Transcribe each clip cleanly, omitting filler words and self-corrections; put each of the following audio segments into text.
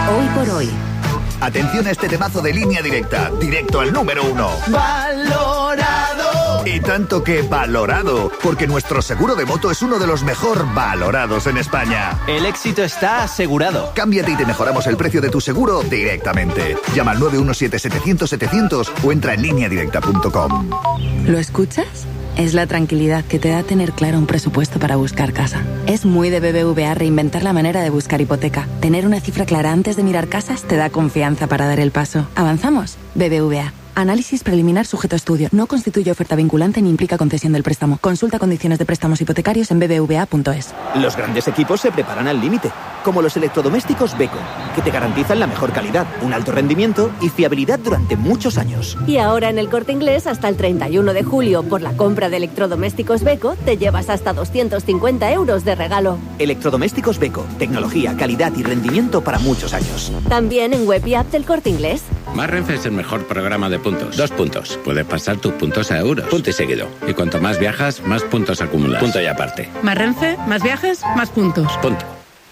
Hoy por hoy. Atención a este temazo de Línea Directa, directo al número 1. ¡Valorado! Y tanto que valorado, porque nuestro seguro de moto es uno de los mejor valorados en España. El éxito está asegurado. Cámbiate y te mejoramos el precio de tu seguro directamente. Llama al 917-700-700 o entra en lineadirecta.com. ¿Lo escuchas? Es la tranquilidad que te da tener claro un presupuesto para buscar casa. Es muy de BBVA reinventar la manera de buscar hipoteca. Tener una cifra clara antes de mirar casas te da confianza para dar el paso. ¿Avanzamos? BBVA. Análisis preliminar sujeto a estudio. No constituye oferta vinculante ni implica concesión del préstamo. Consulta condiciones de préstamos hipotecarios en bbva.es. Los grandes equipos se preparan al límite, como los electrodomésticos Beko, que te garantizan la mejor calidad, un alto rendimiento y fiabilidad durante muchos años. Y ahora en El Corte Inglés, hasta el 31 de julio, por la compra de electrodomésticos Beko, te llevas hasta 250 euros de regalo. Electrodomésticos Beko, tecnología, calidad y rendimiento para muchos años. También en web y app del Corte Inglés. Más Renfe es el mejor programa de puntos. 2 puntos. Puedes pasar tus puntos a euros. Punto y seguido. Y cuanto más viajas, más puntos acumulas. Punto y aparte. Más Renfe, más viajes, más puntos. Punto.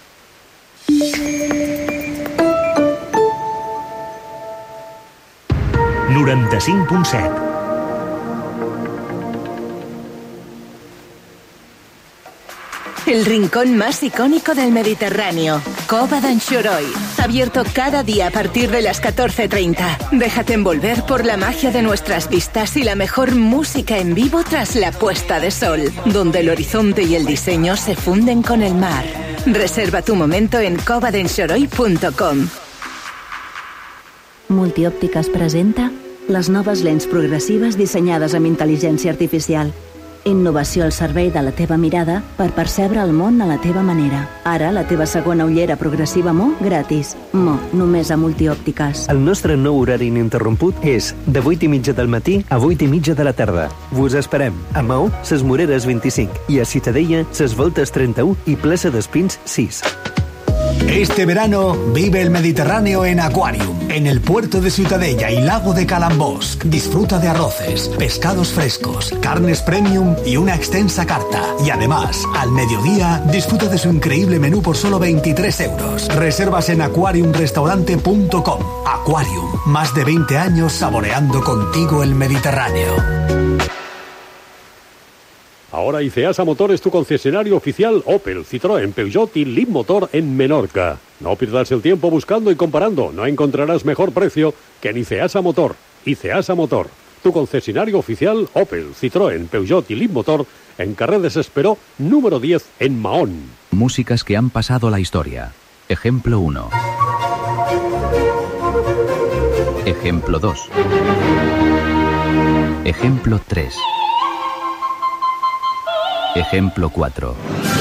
El rincón más icónico del Mediterráneo, Cova d'Anxoroi. Abierto cada día a partir de las 14:30. Déjate envolver por la magia de nuestras vistas y la mejor música en vivo tras la puesta de sol, donde el horizonte y el diseño se funden con el mar. Reserva tu momento en covadenxoroi.com. Multiòptiques presenta les noves lents progressives dissenyades amb intel·ligència artificial. Innovació al servei de la teva mirada per percebre el món a la teva manera. Ara, la teva segona ullera progressiva Mo gratis. Mo, només a Multiòptiques. El nostre nou horari ininterromput és de 8:30 del matí a 8:30 de la tarda. Vos esperem a Maó, Ses Moreres 25 i a Ciutadella, Ses Voltes 31 i Plaça d'Espins 6. Este verano vive el Mediterráneo en Aquarium, en el puerto de Ciutadella y lago de Calambosc. Disfruta de arroces, pescados frescos, carnes premium y una extensa carta. Y además, al mediodía, disfruta de su increíble menú por solo 23 euros. Reservas en aquariumrestaurante.com. Aquarium, más de 20 años saboreando contigo el Mediterráneo. Ahora ICEASA Motor es tu concesionario oficial Opel, Citroën, Peugeot y Leapmotor en Menorca. No pierdas el tiempo buscando y comparando. No encontrarás mejor precio que en ICEASA Motor. ICEASA Motor, tu concesionario oficial Opel, Citroën, Peugeot y Leapmotor en Carrer Desesperó, número 10 en Mahón. Músicas que han pasado la historia. Ejemplo 1. Ejemplo 2. Ejemplo 3. Ejemplo 4.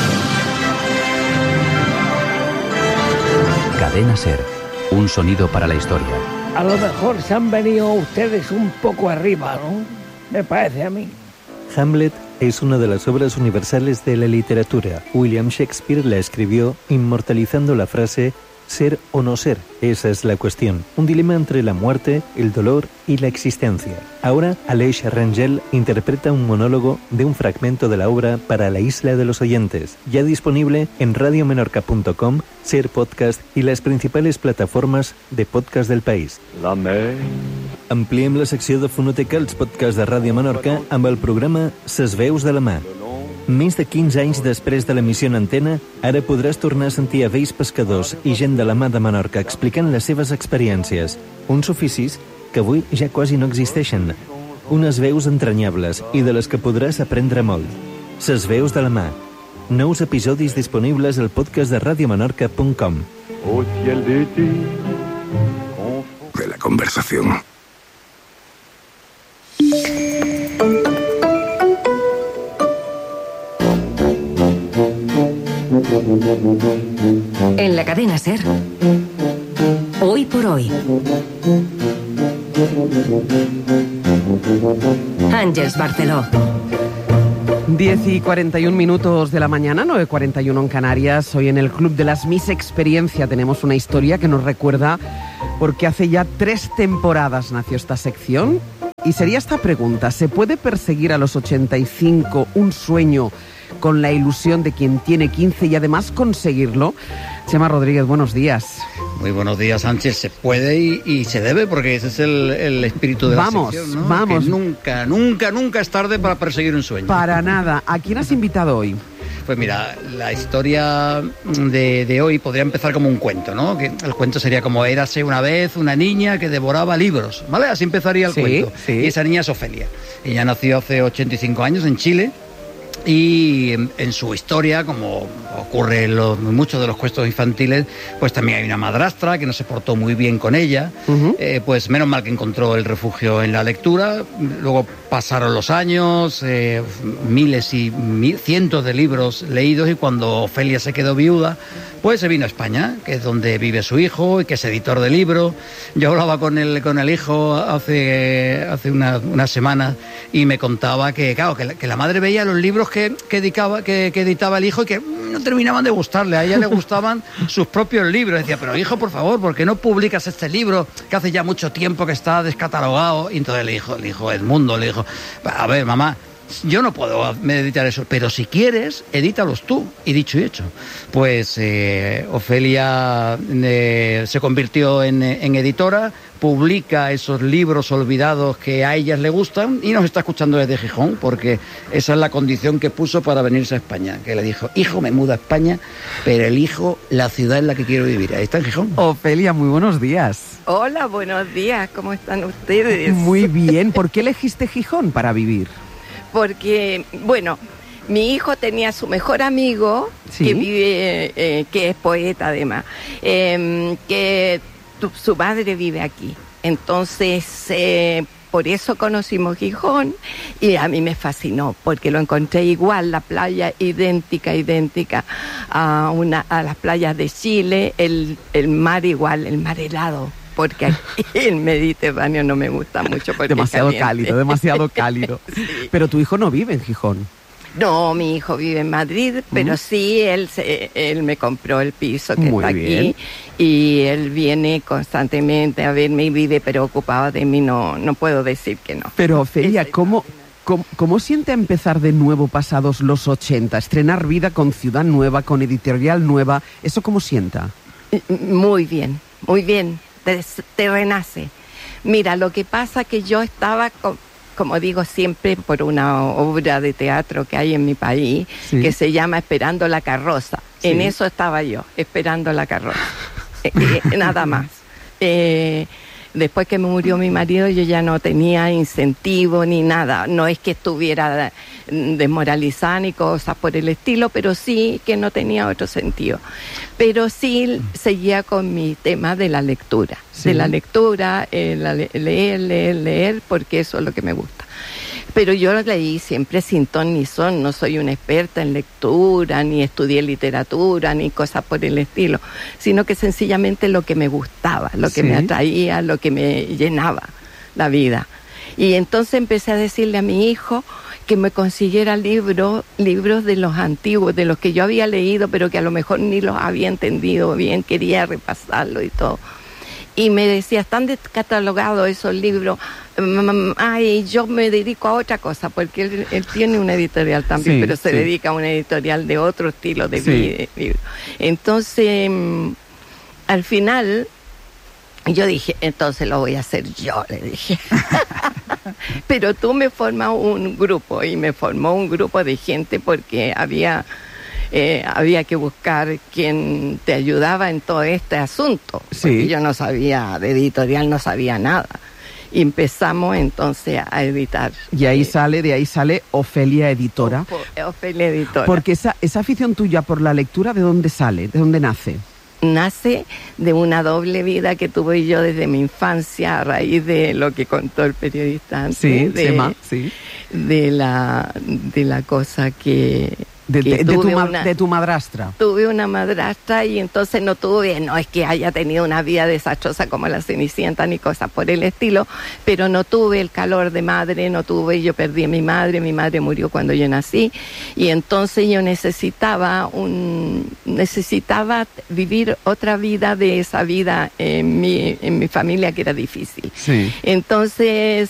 Cadena SER. Un sonido para la historia. A lo mejor se han venido ustedes un poco arriba, ¿no? Me parece a mí. Hamlet es una de las obras universales de la literatura. William Shakespeare la escribió inmortalizando la frase «ser o no ser, esa es la cuestión». Un dilema entre la muerte, el dolor y la existencia. Ahora, Aleix Rangel interpreta un monólogo de un fragmento de la obra para la isla de los oyentes, ya disponible en radiomenorca.com, SER Podcast y las principales plataformas de podcast del país. Ampliem la secció de fonoteca als podcasts de Ràdio Menorca amb el programa Ses veus de la mà. Més de 15 anys després de l'emissió en antena, ara podràs tornar a sentir a vells pescadors i gent de la mà de Menorca explicant les seves experiències. Uns oficis que avui ja quasi no existeixen. Unes veus entranyables i de les que podràs aprendre molt. Ses veus de la mà. Nous episodis disponibles al podcast de radiomenorca.com. De la conversación. En la cadena SER. Hoy por hoy. Ángeles Barceló. 10:41 de la mañana, 9:41 en Canarias. Hoy en el Club de las Miss Experiencia tenemos una historia que nos recuerda porque hace ya 3 temporadas nació esta sección. Y sería esta pregunta: ¿se puede perseguir a los 85 un sueño con la ilusión de quien tiene 15 y además conseguirlo? Chema Rodríguez, buenos días. Muy buenos días, Sánchez. Se puede y se debe, porque ese es el espíritu de la sección, ¿no? Vamos. Que nunca es tarde para perseguir un sueño. Para nada. ¿A quién has invitado hoy? Pues mira, la historia de hoy podría empezar como un cuento, ¿no? Que el cuento sería como: érase una vez una niña que devoraba libros, ¿vale? Así empezaría el cuento. Sí. Y esa niña es Ofelia. Ella nació hace 85 años en Chile. Y en su historia, como ocurre en muchos de los cuentos infantiles, pues también hay una madrastra que no se portó muy bien con ella. Pues menos mal que encontró el refugio en la lectura. Luego pasaron los años, miles y cientos de libros leídos, y cuando Ofelia se quedó viuda, pues se vino a España, que es donde vive su hijo y que es editor de libros. Yo hablaba con el hijo hace unas semanas y me contaba que, claro, que la madre veía los libros que editaba el hijo y que no terminaban de gustarle. A ella le gustaban sus propios libros. Decía: pero hijo, por favor, ¿por qué no publicas este libro que hace ya mucho tiempo que está descatalogado? Y entonces el hijo Edmundo le dijo: a ver, mamá, yo no puedo editar eso, pero si quieres, edítalos tú. Y dicho y hecho, pues Ofelia se convirtió en editora, publica esos libros olvidados que a ellas le gustan, y nos está escuchando desde Gijón, porque esa es la condición que puso para venirse a España, que le dijo: hijo, me mudo a España, pero elijo la ciudad en la que quiero vivir. Ahí está, en Gijón. Ofelia, muy buenos días. Hola, buenos días, ¿cómo están ustedes? Muy bien. ¿Por qué elegiste Gijón para vivir? Porque, bueno, mi hijo tenía su mejor amigo, ¿sí?, que vive, que es poeta además, que su madre vive aquí. Entonces, por eso conocimos Gijón, y a mí me fascinó, porque lo encontré igual, la playa idéntica a las playas de Chile, el mar igual, el mar helado. Porque aquí el Mediterráneo no me gusta mucho porque demasiado es cálido. Sí. Pero tu hijo no vive en Gijón. No, mi hijo vive en Madrid, pero sí, él me compró el piso que Muy está bien. aquí, y él viene constantemente a verme y vive preocupado de mí, no puedo decir que no. Pero Ofelia, ¿cómo siente empezar de nuevo pasados los 80? Estrenar vida con ciudad nueva, con editorial nueva, ¿eso cómo sienta? Muy bien, te renace. Mira, lo que pasa que yo estaba, como digo siempre, por una obra de teatro que hay en mi país, sí, que se llama Esperando la carroza. Sí. En eso estaba yo, esperando la carroza. Nada más. Después que me murió mi marido, yo ya no tenía incentivo ni nada. No es que estuviera desmoralizada ni cosas por el estilo, pero sí que no tenía otro sentido. Pero sí seguía con mi tema de la lectura. Sí. De la lectura, leer, porque eso es lo que me gusta. Pero yo leí siempre sin ton ni son, no soy una experta en lectura, ni estudié literatura, ni cosas por el estilo, sino que sencillamente lo que me gustaba, lo que me atraía, lo que me llenaba la vida. Y entonces empecé a decirle a mi hijo que me consiguiera libros de los antiguos, de los que yo había leído, pero que a lo mejor ni los había entendido bien, quería repasarlo y todo. Y me decía: están descatalogados esos libros, ay, yo me dedico a otra cosa, porque él tiene una editorial también, pero se dedica a una editorial de otro estilo de libro. Entonces, al final, yo dije: entonces lo voy a hacer yo, le dije. Pero tú me formas un grupo, y me formó un grupo de gente, porque había que buscar quien te ayudaba en todo este asunto, porque yo no sabía de editorial, no sabía nada. Y empezamos entonces a editar. Y de ahí sale Ofelia Editora. Ofelia Editora. Porque esa afición tuya por la lectura, ¿de dónde sale? ¿De dónde nace? Nace de una doble vida que tuve yo desde mi infancia, a raíz de lo que contó el periodista antes. De la cosa que... De tu madrastra. Tuve una madrastra, y entonces no es que haya tenido una vida desastrosa como la Cenicienta ni cosas por el estilo, pero no tuve el calor de madre, yo perdí a mi madre murió cuando yo nací, y entonces yo necesitaba vivir otra vida de esa vida en mi familia, que era difícil. Sí. Entonces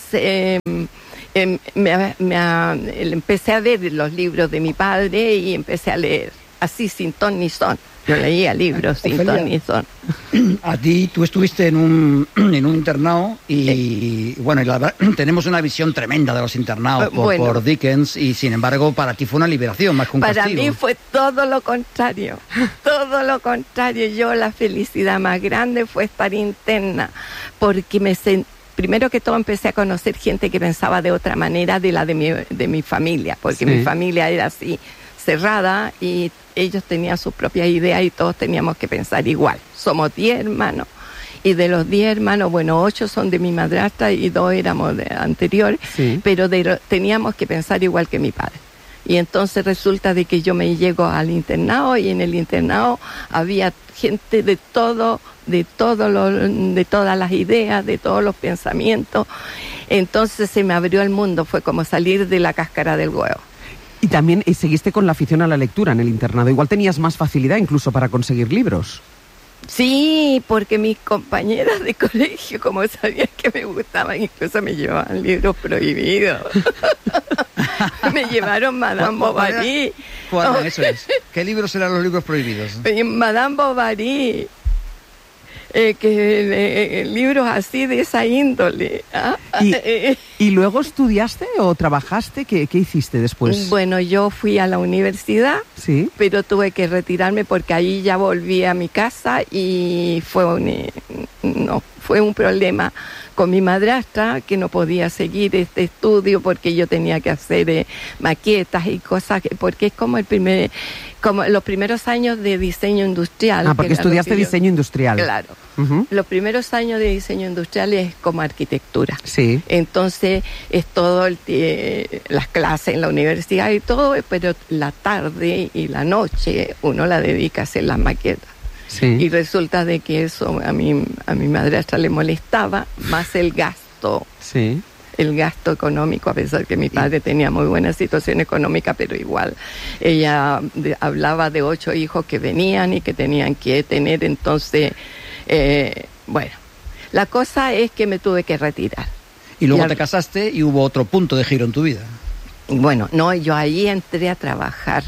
empecé a ver los libros de mi padre y empecé a leer, así sin ton ni son. Yo leía libros sin ton ni son. A ti, tú estuviste en un internado y bueno, y la verdad, tenemos una visión tremenda de los internados por Dickens y sin embargo para ti fue una liberación más que un castigo. Para mí fue todo lo contrario, todo lo contrario. Yo la felicidad más grande fue estar interna porque primero que todo empecé a conocer gente que pensaba de otra manera de la de mi familia, porque mi familia era así, cerrada, y ellos tenían sus propias ideas y todos teníamos que pensar igual. Somos 10 hermanos, y de los 10 hermanos, bueno, 8 son de mi madrastra y 2 éramos de anterior, pero teníamos que pensar igual que mi padre. Y entonces resulta de que yo me llego al internado y en el internado había gente de todas las ideas, de todos los pensamientos. Entonces se me abrió el mundo, fue como salir de la cáscara del huevo. Y también seguiste con la afición a la lectura en el internado. Igual tenías más facilidad incluso para conseguir libros. Sí, porque mis compañeras de colegio, como sabían que me gustaban, incluso me llevaban libros prohibidos. Me llevaron Madame Bovary. ¿Cuál? Eso es. ¿Qué libros eran los libros prohibidos? Madame Bovary. Libros así de esa índole. ¿Y luego estudiaste o trabajaste? ¿Qué hiciste después? Bueno, yo fui a la universidad, pero tuve que retirarme porque ahí ya volví a mi casa y fue un problema con mi madrastra que no podía seguir este estudio porque yo tenía que hacer maquetas y cosas, porque es como los primeros años de diseño industrial. Ah, porque estudiaste diseño industrial. Claro. Los primeros años de diseño industrial es como arquitectura. Sí. Entonces es todo las clases en la universidad y todo, pero la tarde y la noche uno la dedica a hacer las maquetas. Sí. Y resulta de que eso a mi madrastra le molestaba, más el gasto. Sí. El gasto económico, a pesar que mi padre tenía muy buena situación económica, pero igual ella hablaba de 8 hijos que venían y que tenían que tener, entonces, bueno, la cosa es que me tuve que retirar. Y luego te casaste y hubo otro punto de giro en tu vida. Bueno, no, yo ahí entré a trabajar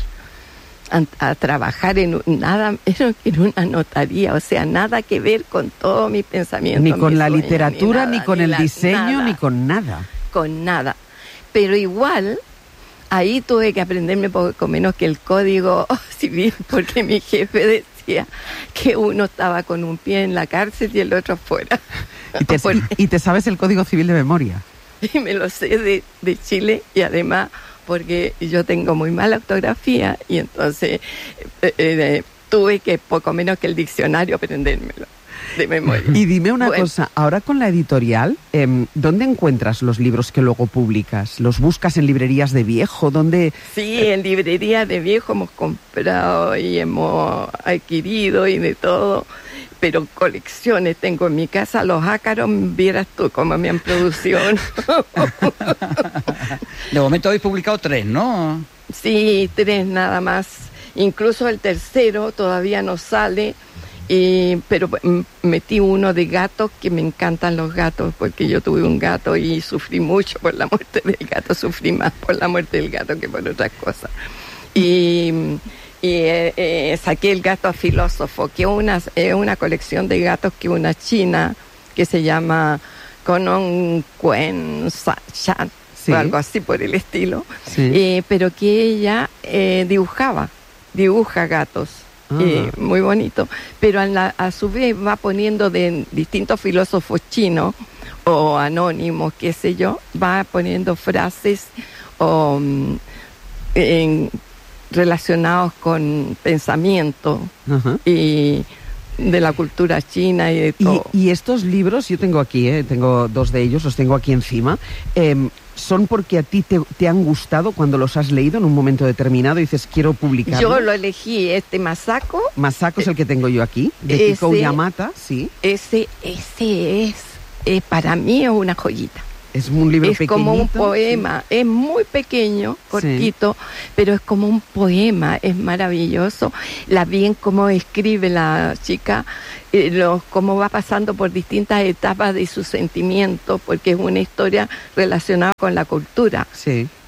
en una notaría, o sea, nada que ver con todo mi pensamiento. Ni con la literatura, ni con el diseño, ni con nada. Con nada. Pero igual, ahí tuve que aprenderme poco menos que el código civil, porque mi jefe decía que uno estaba con un pie en la cárcel y el otro afuera. ¿Y te sabes el código civil de memoria? Y me lo sé de Chile y además porque yo tengo muy mala ortografía y entonces tuve que poco menos que el diccionario aprendérmelo de memoria. Y dime una cosa, ahora con la editorial, ¿dónde encuentras los libros que luego publicas? ¿Los buscas en librerías de viejo? ¿Dónde? Sí, en librerías de viejo hemos comprado y hemos adquirido y de todo. Pero colecciones tengo en mi casa, los ácaros, vieras tú cómo me han producido. De momento habéis publicado 3, ¿no? Sí, 3 nada más. Incluso el tercero todavía no sale, pero metí uno de gatos, que me encantan los gatos, porque yo tuve un gato y sufrí mucho por la muerte del gato, sufrí más por la muerte del gato que por otras cosas. Y saqué el gato filósofo, que es una colección de gatos que una china que se llama Konon Kuen Shan, o algo así por el estilo, pero que ella dibuja gatos, muy bonito, pero a su vez va poniendo de distintos filósofos chinos o anónimos, qué sé yo, va poniendo frases relacionados con pensamiento y de la cultura china y de todo. Y estos libros, yo tengo aquí, tengo 2 de ellos, los tengo aquí encima, ¿son porque a ti te han gustado cuando los has leído en un momento determinado y dices, quiero publicarlo? Yo lo elegí, Masako. Masako es el que tengo yo aquí, de Kiko Yamata, sí. Ese es, para mí es una joyita. Es un libro pequeñito. Es como un poema, es muy pequeño, cortito, pero es como un poema, es maravilloso. Bien cómo escribe la chica, cómo va pasando por distintas etapas de sus sentimientos, porque es una historia relacionada con la cultura. Sí.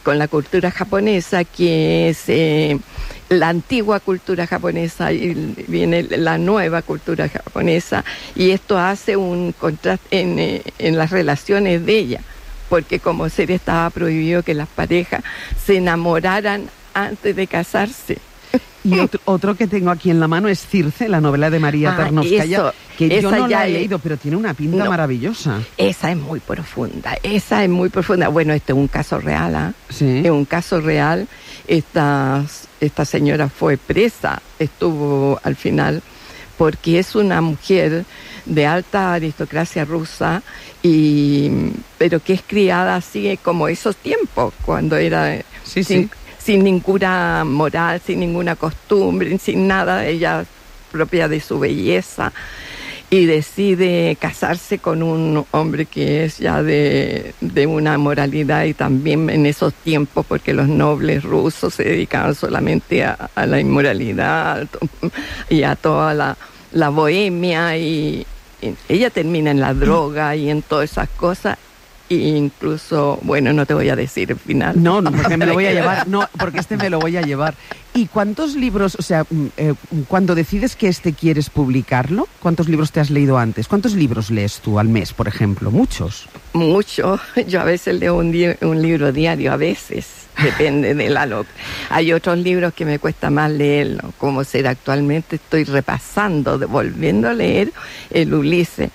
con la cultura japonesa, que es la antigua cultura japonesa, y viene la nueva cultura japonesa, y esto hace un contraste en las relaciones de ella, porque como serie estaba prohibido que las parejas se enamoraran antes de casarse. Y otro que tengo aquí en la mano es Circe, la novela de María Tarnowskaya, que yo no la he leído, pero tiene una pinta maravillosa. Esa es muy profunda, Bueno, este es un caso real, Sí. Es un caso real. Esta señora fue presa, estuvo al final, porque es una mujer de alta aristocracia rusa, pero que es criada así como esos tiempos, cuando era... sin ninguna moral, sin ninguna costumbre, sin nada, ella propia de su belleza, y decide casarse con un hombre que es ya de una moralidad, y también en esos tiempos, porque los nobles rusos se dedicaban solamente a la inmoralidad y a toda la bohemia, y ella termina en la droga y en todas esas cosas. E incluso, bueno, no te voy a decir el final. No, porque me lo voy a llevar. No, porque me lo voy a llevar. ¿Y cuántos libros, o sea, cuando decides que quieres publicarlo, cuántos libros te has leído antes? ¿Cuántos libros lees tú al mes, por ejemplo? ¿Muchos? Mucho. Yo a veces leo un libro diario, a veces. Depende de Hay otros libros que me cuesta más leerlo, como ser actualmente. Estoy repasando, volviendo a leer el Ulises.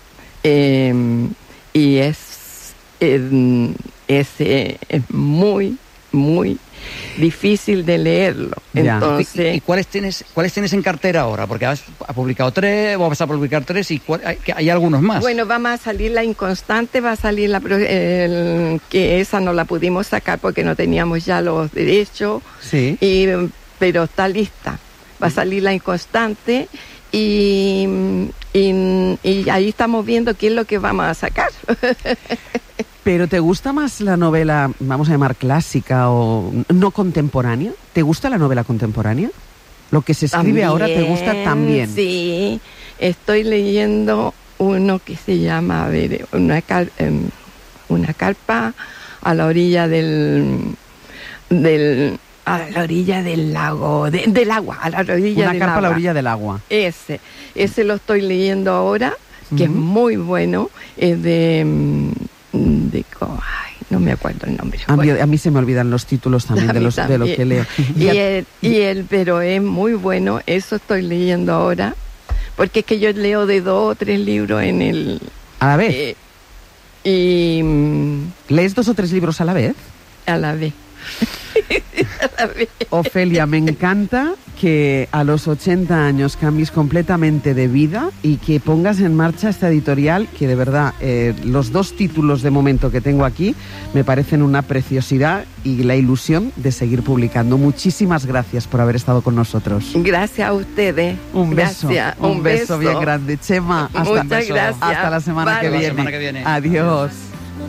Y es muy, muy difícil de leerlo. Ya. Entonces, ¿Y cuáles tienes en cartera ahora? Porque has publicado 3, vas a publicar 3, y hay algunos más. Bueno, vamos a salir La Inconstante, va a salir que esa no la pudimos sacar porque no teníamos ya los derechos. Sí. Pero está lista. Va a salir La Inconstante. Y ahí estamos viendo qué es lo que vamos a sacar. ¿Pero te gusta más la novela, vamos a llamar clásica o no contemporánea? ¿Te gusta la novela contemporánea? ¿Lo que se escribe también, ahora te gusta también? Sí, estoy leyendo uno que se llama, una carpa a la orilla a la orilla del lago, del agua, a la orilla del agua. Una carpa a la orilla del agua. Ese lo estoy leyendo ahora, que es muy bueno, es no me acuerdo el nombre. A mí se me olvidan los títulos también de lo que leo. Pero es muy bueno, eso estoy leyendo ahora, porque es que yo leo de 2 o 3 libros en el... ¿A la vez? ¿Lees 2 o 3 libros a la vez? A la vez. Ofelia, me encanta que a los 80 años cambies completamente de vida y que pongas en marcha esta editorial, que de verdad los 2 títulos de momento que tengo aquí me parecen una preciosidad, y la ilusión de seguir publicando. Muchísimas gracias por haber estado con nosotros. Gracias a ustedes. Un beso bien grande, Chema. Muchas gracias. Hasta la semana que viene. Adiós.